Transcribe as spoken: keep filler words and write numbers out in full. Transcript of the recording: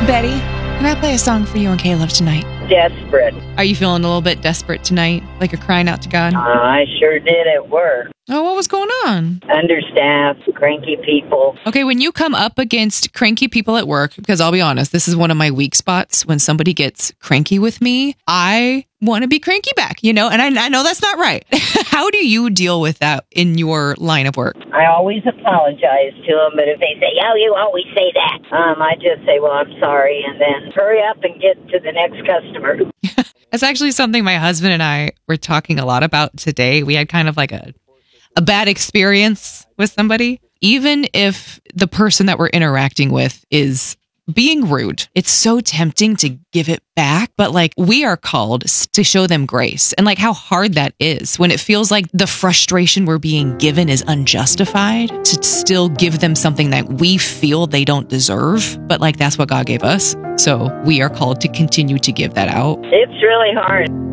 Betty, can I play a song for you and Caleb tonight? Desperate. Are you feeling a little bit desperate tonight? Like you're crying out to God? Uh, I sure did at work. Oh, what was going on? Understaffed, cranky people. Okay, when you come up against cranky people at work, because I'll be honest, this is one of my weak spots. When somebody gets cranky with me, I want to be cranky back, you know? And I, I know that's not right. How do you deal with that in your line of work? I always apologize to them, but if they say, oh, you always say that, um, I just say, well, I'm sorry, and then hurry up and get to the next customer. That's actually something my husband and I were talking a lot about today. We had kind of like a a bad experience with somebody. Even if the person that we're interacting with is being rude, it's so tempting to give it back. But like, we are called to show them grace, and like how hard that is when it feels like the frustration we're being given is unjustified, to still give them something that we feel they don't deserve. But like, that's what God gave us. So we are called to continue to give that out. It's really hard.